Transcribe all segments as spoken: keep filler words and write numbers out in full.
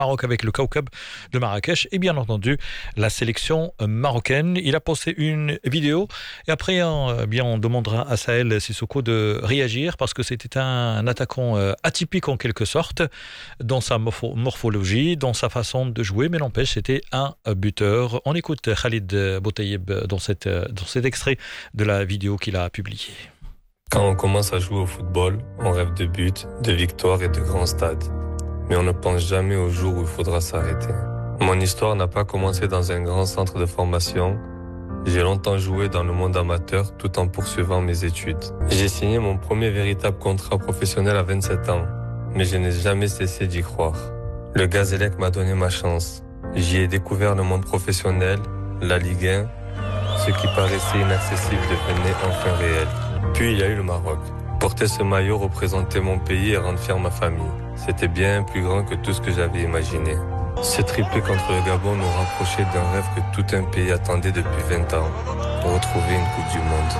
Maroc avec le Kawkab de Marrakech et bien entendu la sélection marocaine. Il a posté une vidéo et après hein, bien on demandera à Saël Sissoko de réagir parce que c'était un attaquant atypique en quelque sorte dans sa morpho- morphologie, dans sa façon de jouer, mais n'empêche c'était un buteur. On écoute Khalid Boutayeb dans, cette, dans cet extrait de la vidéo qu'il a publiée. Quand on commence à jouer au football, on rêve de buts, de victoires et de grands stades. Mais on ne pense jamais au jour où il faudra s'arrêter. Mon histoire n'a pas commencé dans un grand centre de formation. J'ai longtemps joué dans le monde amateur tout en poursuivant mes études. J'ai signé mon premier véritable contrat professionnel à vingt-sept ans, mais je n'ai jamais cessé d'y croire. Le Gazélec m'a donné ma chance. J'y ai découvert le monde professionnel, la Ligue un. Ce qui paraissait inaccessible devenait enfin réel. Puis il y a eu le Maroc. Porter ce maillot représentait mon pays et rendre fier ma famille. C'était bien plus grand que tout ce que j'avais imaginé. Ce triplé contre le Gabon nous rapprochait d'un rêve que tout un pays attendait depuis vingt ans. Retrouver une Coupe du Monde.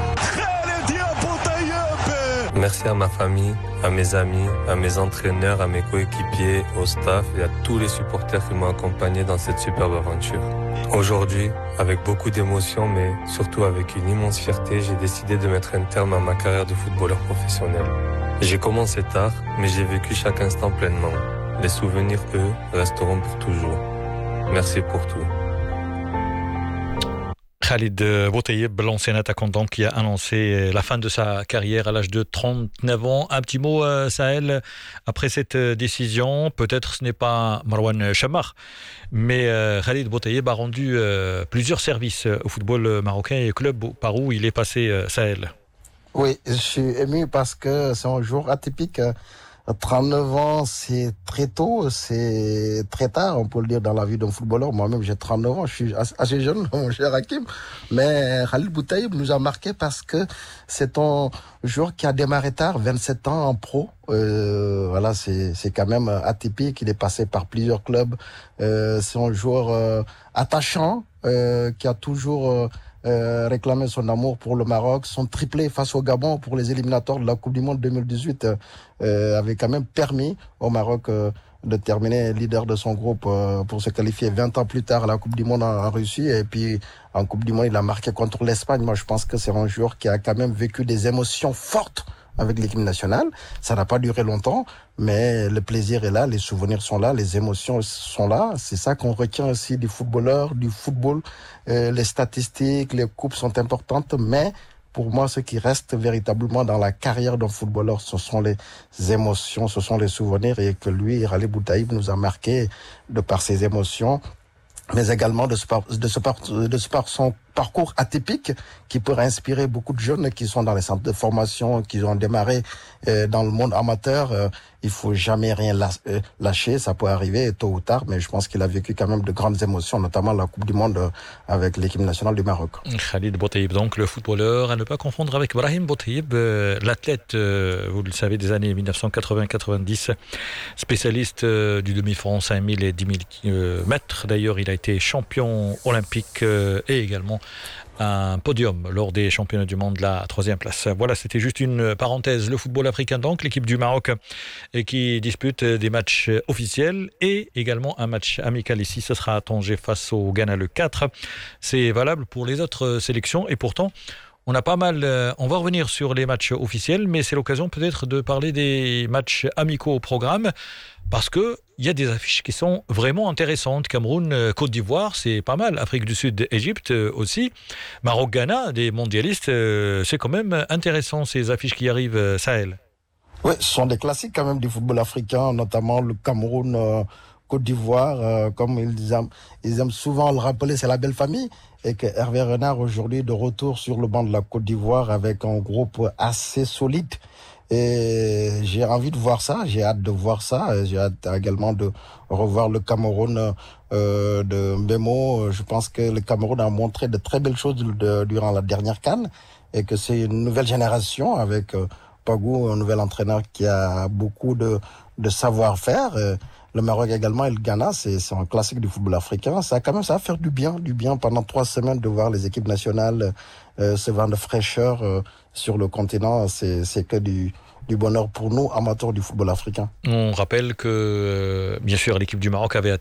Merci à ma famille, à mes amis, à mes entraîneurs, à mes coéquipiers, au staff et à tous les supporters qui m'ont accompagné dans cette superbe aventure. Aujourd'hui, avec beaucoup d'émotions, mais surtout avec une immense fierté, j'ai décidé de mettre un terme à ma carrière de footballeur professionnel. J'ai commencé tard, mais j'ai vécu chaque instant pleinement. Les souvenirs, eux, resteront pour toujours. Merci pour tout. Khalid Boutayeb, l'ancien attaquant donc, qui a annoncé la fin de sa carrière à l'âge de trente-neuf ans. Un petit mot, euh, Sahel, après cette décision, peut-être ce n'est pas Marwan Chamar, mais euh, Khalid Boutayeb a rendu euh, plusieurs services au football marocain et au club par où il est passé, euh, Sahel. Oui, je suis ému parce que c'est un jour atypique. trente-neuf ans, c'est très tôt, c'est très tard, on peut le dire, dans la vie d'un footballeur. Moi-même, j'ai trente-neuf ans, je suis assez jeune, mon cher Hakim. Mais Khalid Boutayeb nous a marqué parce que c'est un joueur qui a démarré tard, vingt-sept ans en pro. Euh, voilà, c'est, c'est quand même atypique. Il est passé par plusieurs clubs. Euh, c'est un joueur euh, attachant, euh, qui a toujours... Euh, Euh, réclamer son amour pour le Maroc. Son triplé face au Gabon pour les éliminatoires de la Coupe du Monde deux mille dix-huit euh, avait quand même permis au Maroc euh, de terminer leader de son groupe euh, pour se qualifier vingt ans plus tard à la Coupe du Monde en, en Russie. Et puis en Coupe du Monde, il a marqué contre l'Espagne. Moi, je pense que c'est un joueur qui a quand même vécu des émotions fortes avec l'équipe nationale. Ça n'a pas duré longtemps, mais le plaisir est là, les souvenirs sont là, les émotions sont là. C'est ça qu'on retient aussi du footballeur, du football. Euh, les statistiques, les coupes sont importantes, mais pour moi, ce qui reste véritablement dans la carrière d'un footballeur, ce sont les émotions, ce sont les souvenirs, et que lui, Khalid Boutayeb, nous a marqué de par ses émotions, mais également de ce, par, de ce, par, de ce par son parcours atypique qui pourrait inspirer beaucoup de jeunes qui sont dans les centres de formation, qui ont démarré euh, dans le monde amateur. Euh, il faut jamais rien lâcher, ça peut arriver tôt ou tard, mais je pense qu'il a vécu quand même de grandes émotions, notamment la Coupe du Monde avec l'équipe nationale du Maroc. Khalid Boutayeb, donc le footballeur, à ne pas confondre avec Brahim Boutayeb, euh, l'athlète, euh, vous le savez, des années dix-neuf cent quatre-vingts quatre-vingt-dix, spécialiste euh, du demi-fond cinq mille et dix mille euh, mètres. D'ailleurs, il a été champion olympique euh, et également un podium lors des championnats du monde, la troisième place. Voilà, c'était juste une parenthèse. Le football africain, donc, l'équipe du Maroc et qui dispute des matchs officiels et également un match amical ici. Ce sera à Tanger face au Ghana le quatre. C'est valable pour les autres sélections et pourtant, on a pas mal... On va revenir sur les matchs officiels, mais c'est l'occasion peut-être de parler des matchs amicaux au programme parce que il y a des affiches qui sont vraiment intéressantes. Cameroun, Côte d'Ivoire, c'est pas mal. Afrique du Sud, Égypte aussi. Maroc, Ghana, des mondialistes, c'est quand même intéressant ces affiches qui arrivent, Sahel. Oui, ce sont des classiques quand même du football africain, notamment le Cameroun, euh, Côte d'Ivoire, euh, comme ils aiment, ils aiment souvent le rappeler, c'est la belle famille. Et que Hervé Renard aujourd'hui de retour sur le banc de la Côte d'Ivoire avec un groupe assez solide. Et j'ai envie de voir ça, j'ai hâte de voir ça, j'ai hâte également de revoir le Cameroun euh, de Mbemo. Je pense que le Cameroun a montré de très belles choses de, de, durant la dernière CAN et que c'est une nouvelle génération avec euh, Pagou, un nouvel entraîneur qui a beaucoup de, de savoir-faire. Euh, le Maroc également et le Ghana, c'est, c'est un classique du football africain. Ça quand même, ça va faire du bien, du bien pendant trois semaines de voir les équipes nationales euh, se vendre de fraîcheur euh, sur le continent. C'est, c'est que du du bonheur pour nous, amateurs du football africain. On rappelle que, bien sûr, l'équipe du Maroc avait